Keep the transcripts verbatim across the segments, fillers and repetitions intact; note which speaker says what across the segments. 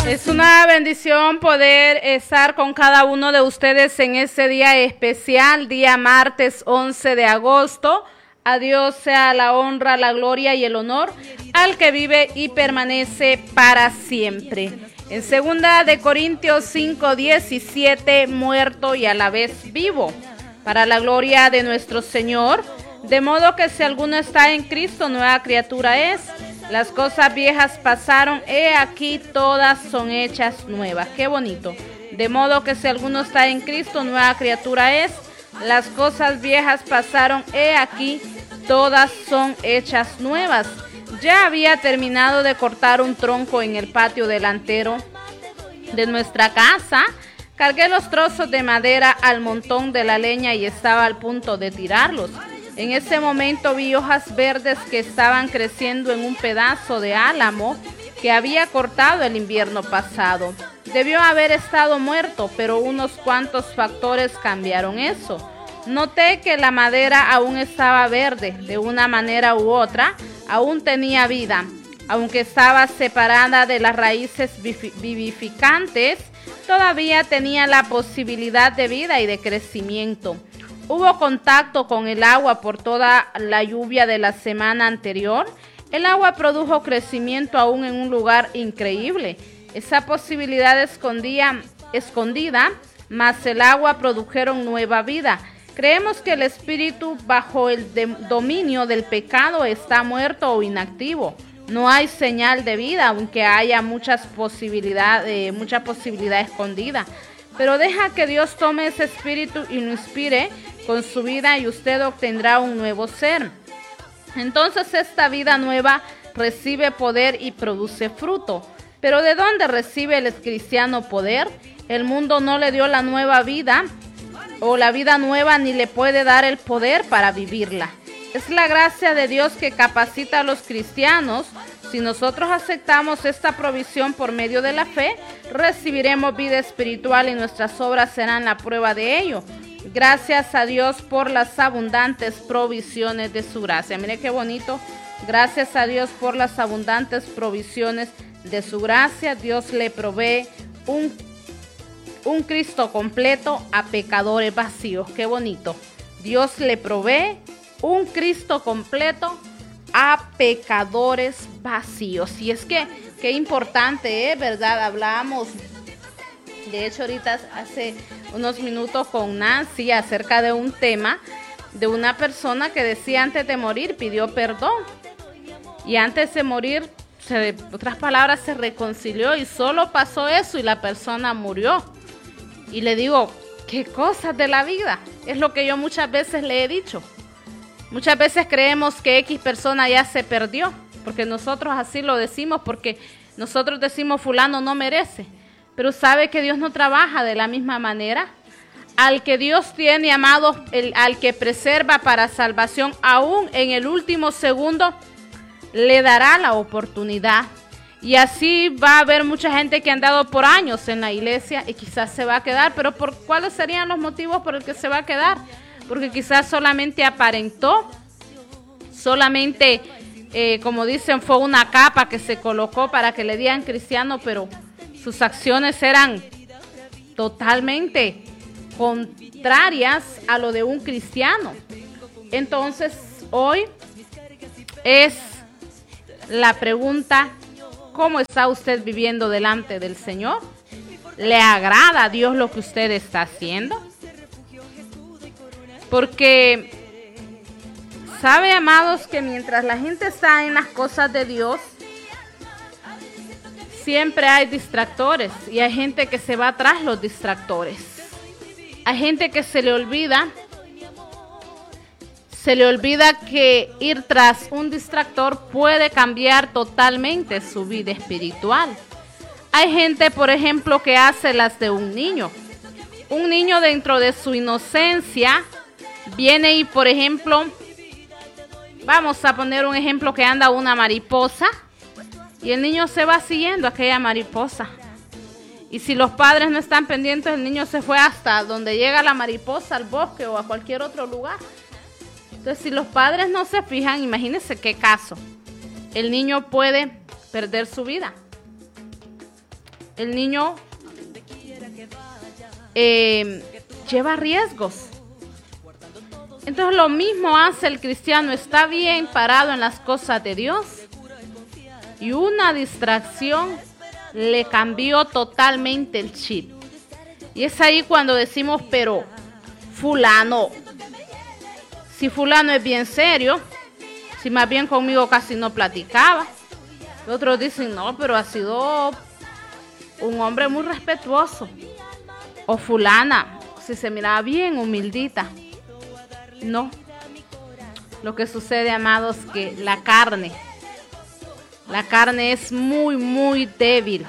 Speaker 1: Es una bendición poder estar con cada uno de ustedes en este día especial, día martes once de agosto. A Dios sea la honra, la gloria y el honor, al que vive y permanece para siempre. En segunda de Corintios cinco diecisiete, muerto y a la vez vivo, para la gloria de nuestro Señor. De modo que si alguno está en Cristo, nueva criatura es. Las cosas viejas pasaron, he aquí todas son hechas nuevas. Qué bonito. De modo que si alguno está en Cristo, nueva criatura es. Las cosas viejas pasaron, he aquí todas son hechas nuevas. Ya había terminado de cortar un tronco en el patio delantero de nuestra casa. Cargué los trozos de madera al montón de la leña y estaba al punto de tirarlos. En ese momento vi hojas verdes que estaban creciendo en un pedazo de álamo que había cortado el invierno pasado. Debió haber estado muerto, pero unos cuantos factores cambiaron eso. Noté que la madera aún estaba verde, de una manera u otra, aún tenía vida. Aunque estaba separada de las raíces vivificantes, todavía tenía la posibilidad de vida y de crecimiento. Hubo contacto con el agua por toda la lluvia de la semana anterior. El agua produjo crecimiento aún en un lugar increíble. Esa posibilidad escondía, escondida, mas el agua produjeron nueva vida. Creemos que el espíritu bajo el de, dominio del pecado está muerto o inactivo. No hay señal de vida, aunque haya muchas posibilidades, eh, mucha posibilidad escondida. Pero deja que Dios tome ese espíritu y lo inspire con su vida y usted obtendrá un nuevo ser. Entonces esta vida nueva recibe poder y produce fruto. Pero ¿de dónde recibe el cristiano poder? El mundo no le dio la nueva vida o la vida nueva ni le puede dar el poder para vivirla. Es la gracia de Dios que capacita a los cristianos. Si nosotros aceptamos esta provisión por medio de la fe, recibiremos vida espiritual y nuestras obras serán la prueba de ello. Gracias a Dios por las abundantes provisiones de su gracia. Mire qué bonito. Gracias a Dios por las abundantes provisiones de su gracia. Dios le provee un, un Cristo completo a pecadores vacíos. Qué bonito. Dios le provee un Cristo completo a pecadores vacíos. Y es que, qué importante, ¿eh? ¿Verdad? Hablábamos, de hecho, ahorita hace unos minutos con Nancy acerca de un tema de una persona que decía antes de morir, pidió perdón. Y antes de morir, se, en otras palabras, se reconcilió y solo pasó eso y la persona murió. Y le digo, qué cosas de la vida. Es lo que yo muchas veces le he dicho. Muchas veces creemos que X persona ya se perdió, porque nosotros así lo decimos, porque nosotros decimos fulano no merece. Pero ¿sabe que Dios no trabaja de la misma manera? Al que Dios tiene amado, el, al que preserva para salvación, aún en el último segundo, le dará la oportunidad. Y así va a haber mucha gente que ha andado por años en la iglesia y quizás se va a quedar. Pero ¿por cuáles serían los motivos por el que se va a quedar? Porque quizás solamente aparentó, solamente, eh, como dicen, fue una capa que se colocó para que le digan cristiano, pero sus acciones eran totalmente contrarias a lo de un cristiano. Entonces, hoy es la pregunta, ¿cómo está usted viviendo delante del Señor? ¿Le agrada a Dios lo que usted está haciendo? Porque, ¿sabe, amados, que mientras la gente está en las cosas de Dios, siempre hay distractores y hay gente que se va tras los distractores? Hay gente que se le olvida, se le olvida que ir tras un distractor puede cambiar totalmente su vida espiritual. Hay gente, por ejemplo, que hace las de un niño. Un niño dentro de su inocencia viene y, por ejemplo, vamos a poner un ejemplo que anda una mariposa y el niño se va siguiendo a aquella mariposa. Y si los padres no están pendientes, el niño se fue hasta donde llega la mariposa, al bosque o a cualquier otro lugar. Entonces, si los padres no se fijan, imagínense qué caso. El niño puede perder su vida. el niño eh, lleva riesgos. Entonces lo mismo hace el cristiano, está bien parado en las cosas de Dios y una distracción le cambió totalmente el chip. Y es ahí cuando decimos, pero fulano, si fulano es bien serio, si más bien conmigo casi no platicaba. Otros dicen, no, pero ha sido un hombre muy respetuoso. O fulana, si se miraba bien humildita. No. Lo que sucede, amados, que la carne, la carne es muy, muy débil.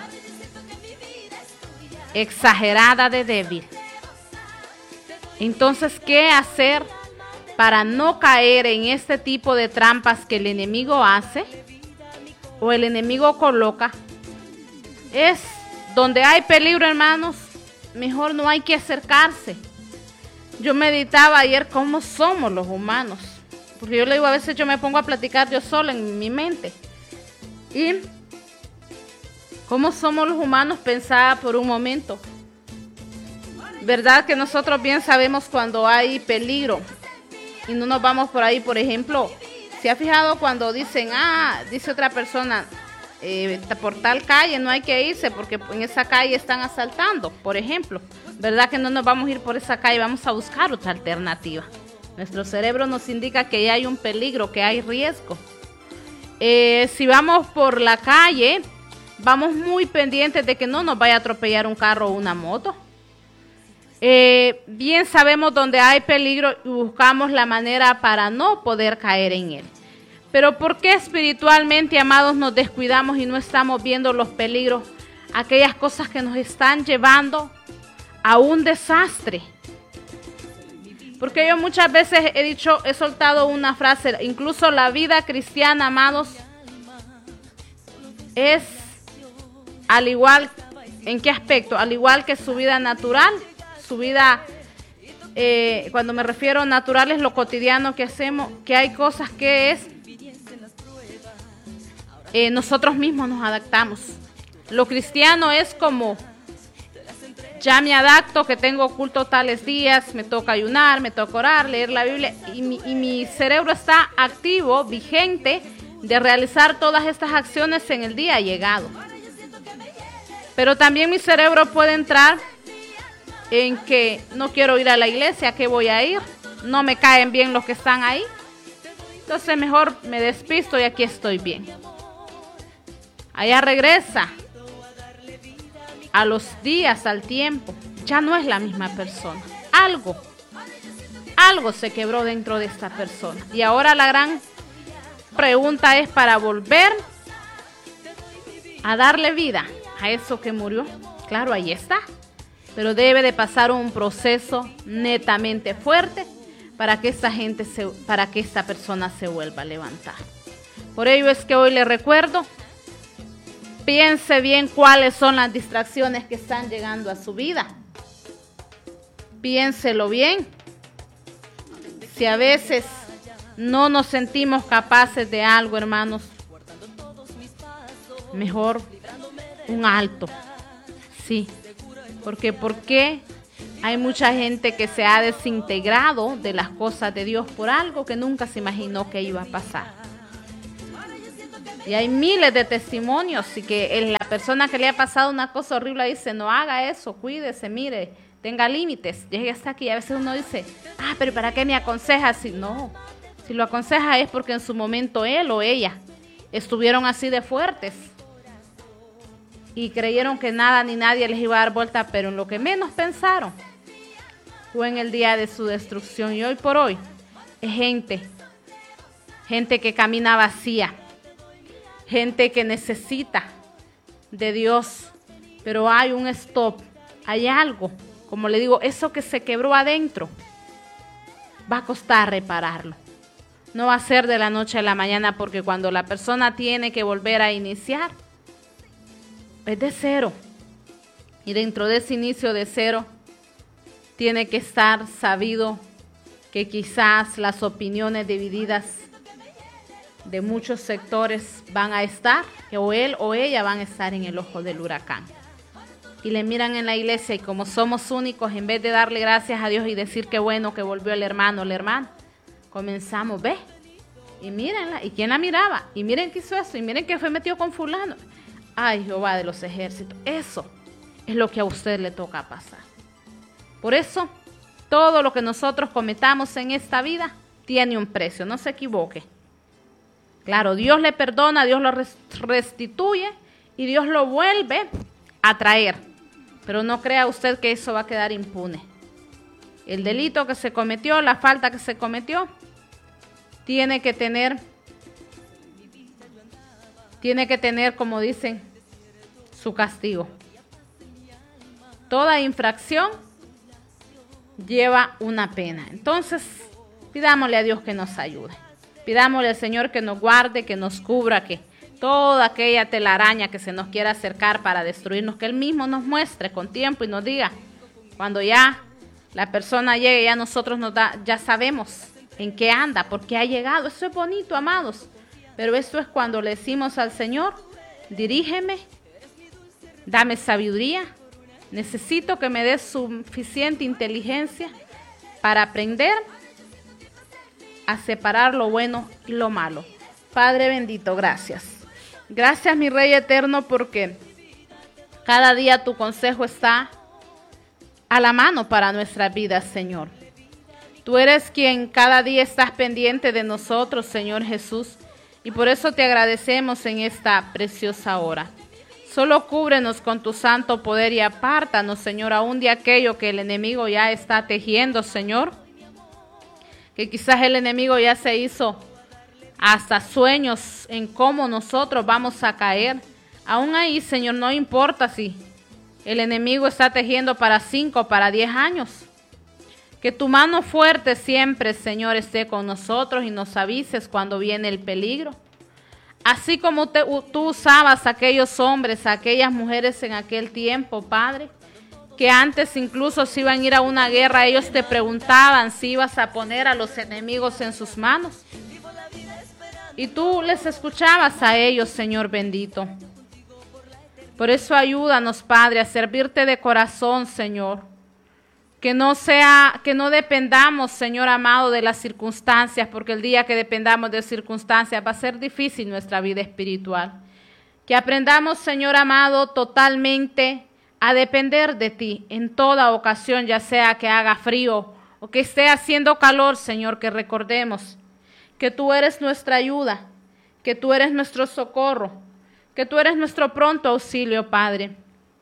Speaker 1: Exagerada de débil. Entonces, ¿qué hacer para no caer en este tipo de trampas que el enemigo hace o el enemigo coloca? Es donde hay peligro, hermanos, mejor no hay que acercarse. Yo meditaba ayer cómo somos los humanos, porque yo le digo, a veces yo me pongo a platicar yo sola en mi mente. Y cómo somos los humanos, pensaba por un momento. ¿Verdad que nosotros bien sabemos cuando hay peligro y no nos vamos por ahí? Por ejemplo, ¿se ha fijado cuando dicen, ah, dice otra persona, eh, por tal calle no hay que irse porque en esa calle están asaltando, por ejemplo? ¿Verdad que no nos vamos a ir por esa calle? Vamos a buscar otra alternativa. Nuestro cerebro nos indica que hay un peligro, que hay riesgo. Eh, si vamos por la calle, vamos muy pendientes de que no nos vaya a atropellar un carro o una moto. Eh, bien sabemos dónde hay peligro y buscamos la manera para no poder caer en él. Pero ¿por qué espiritualmente, amados, nos descuidamos y no estamos viendo los peligros? Aquellas cosas que nos están llevando a un desastre. Porque yo muchas veces he dicho, he soltado una frase, incluso la vida cristiana, amados, es al igual, ¿en qué aspecto? Al igual que su vida natural, su vida, eh, cuando me refiero a natural es lo cotidiano que hacemos, que hay cosas que es, eh, nosotros mismos nos adaptamos. Lo cristiano es como, ya me adapto, que tengo culto tales días, me toca ayunar, me toca orar, leer la Biblia, y mi, y mi cerebro está activo, vigente, de realizar todas estas acciones en el día llegado. Pero también mi cerebro puede entrar en que no quiero ir a la iglesia, ¿a qué voy a ir? No me caen bien los que están ahí. Entonces mejor me despisto y aquí estoy bien. Allá regresa. A los días, al tiempo, ya no es la misma persona. Algo, algo se quebró dentro de esta persona. Y ahora la gran pregunta es para volver a darle vida a eso que murió. Claro, ahí está. Pero debe de pasar un proceso netamente fuerte para que esta gente se, para que esta persona se vuelva a levantar. Por ello es que hoy le recuerdo, piense bien cuáles son las distracciones que están llegando a su vida. Piénselo bien. Si a veces no nos sentimos capaces de algo, hermanos, mejor un alto. Sí, porque ¿por qué hay mucha gente que se ha desintegrado de las cosas de Dios por algo que nunca se imaginó que iba a pasar? Y hay miles de testimonios y que la persona que le ha pasado una cosa horrible dice, no haga eso, cuídese, mire, tenga límites, llegue hasta aquí. Y a veces uno dice, ah, pero ¿para qué me aconseja? Si no, si lo aconseja es porque en su momento él o ella estuvieron así de fuertes y creyeron que nada ni nadie les iba a dar vuelta, pero en lo que menos pensaron fue en el día de su destrucción. Y hoy por hoy es gente, gente que camina vacía, gente que necesita de Dios, pero hay un stop, hay algo, como le digo, eso que se quebró adentro, va a costar repararlo. No va a ser de la noche a la mañana, porque cuando la persona tiene que volver a iniciar, es de cero. Y dentro de ese inicio de cero, tiene que estar sabido que quizás las opiniones divididas de muchos sectores van a estar, o él o ella van a estar en el ojo del huracán. y le miran en la iglesia y como somos únicos, en vez de darle gracias a Dios y decir qué bueno que volvió el hermano o la hermana, comenzamos, ve, y mírenla, ¿y quién la miraba? Y miren qué hizo eso, y miren que fue metido con fulano. Ay, Jehová de los ejércitos, eso es lo que a usted le toca pasar. Por eso, todo lo que nosotros cometamos en esta vida tiene un precio, no se equivoque. Claro, Dios le perdona, Dios lo restituye y Dios lo vuelve a traer. Pero no crea usted que eso va a quedar impune. El delito que se cometió, la falta que se cometió, tiene que tener, tiene que tener, como dicen, su castigo. Toda infracción lleva una pena. Entonces, pidámosle a Dios que nos ayude. Pidámosle al Señor que nos guarde, que nos cubra, que toda aquella telaraña que se nos quiera acercar para destruirnos, que Él mismo nos muestre con tiempo y nos diga, cuando ya la persona llegue, ya nosotros nos da, ya sabemos en qué anda, porque ha llegado. Eso es bonito, amados, pero esto es cuando le decimos al Señor, dirígeme, dame sabiduría, necesito que me des suficiente inteligencia para aprender a separar lo bueno y lo malo. Padre bendito, gracias. Gracias, mi Rey eterno, porque cada día tu consejo está a la mano para nuestras vidas, Señor. Tú eres quien cada día estás pendiente de nosotros, Señor Jesús, y por eso te agradecemos en esta preciosa hora. Solo cúbrenos con tu santo poder y apártanos, Señor, aún de aquello que el enemigo ya está tejiendo, Señor. Que quizás el enemigo ya se hizo hasta sueños en cómo nosotros vamos a caer. Aún ahí, Señor, no importa si el enemigo está tejiendo para cinco, para diez años. Que tu mano fuerte siempre, Señor, esté con nosotros y nos avises cuando viene el peligro. Así como te, tú usabas a aquellos hombres, a aquellas mujeres en aquel tiempo, Padre, que antes incluso si iban a ir a una guerra, ellos te preguntaban si ibas a poner a los enemigos en sus manos. Y tú les escuchabas a ellos, Señor bendito. Por eso ayúdanos, Padre, a servirte de corazón, Señor. Que no sea, que no dependamos, Señor amado, de las circunstancias, porque el día que dependamos de circunstancias va a ser difícil nuestra vida espiritual. Que aprendamos, Señor amado, totalmente a depender de ti en toda ocasión, ya sea que haga frío o que esté haciendo calor, Señor, que recordemos que tú eres nuestra ayuda, que tú eres nuestro socorro, que tú eres nuestro pronto auxilio, Padre.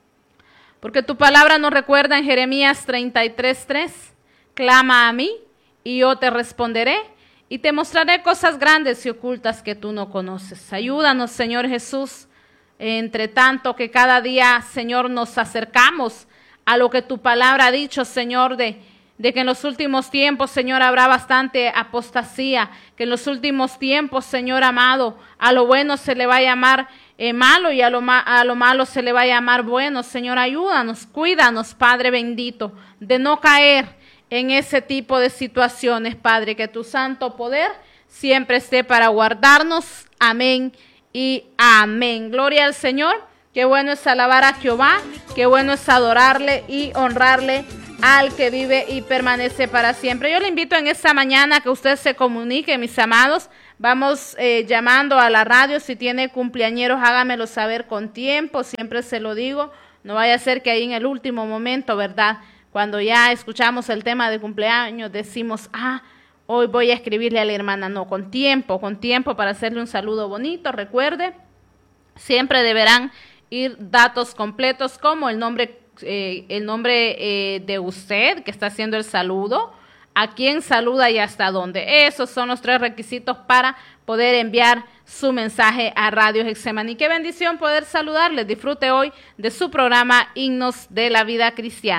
Speaker 1: Porque tu palabra nos recuerda en Jeremías treinta y tres, tres, clama a mí y yo te responderé y te mostraré cosas grandes y ocultas que tú no conoces. Ayúdanos, Señor Jesús, entre tanto que cada día, Señor, nos acercamos a lo que tu palabra ha dicho, Señor, de, de que en los últimos tiempos, Señor, habrá bastante apostasía, que en los últimos tiempos, Señor amado, a lo bueno se le va a llamar eh, malo y a lo, ma a lo malo se le va a llamar bueno. Señor, ayúdanos, cuídanos, Padre bendito, de no caer en ese tipo de situaciones, Padre, que tu santo poder siempre esté para guardarnos. Amén y amén. Gloria al Señor. Qué bueno es alabar a Jehová, qué bueno es adorarle y honrarle al que vive y permanece para siempre. Yo le invito en esta mañana a que usted se comunique, mis amados. Vamos eh, llamando a la radio. Si tiene cumpleañeros, hágamelo saber con tiempo. Siempre se lo digo. No vaya a ser que ahí en el último momento, ¿verdad? Cuando ya escuchamos el tema de cumpleaños, decimos, ah, hoy voy a escribirle a la hermana. No, con tiempo, con tiempo para hacerle un saludo bonito. Recuerde, siempre deberán ir datos completos como el nombre, eh, el nombre eh, de usted que está haciendo el saludo, a quién saluda y hasta dónde. Esos son los tres requisitos para poder enviar su mensaje a Radio Getsemaní. Qué bendición poder saludarles. Disfrute hoy de su programa Himnos de la Vida Cristiana.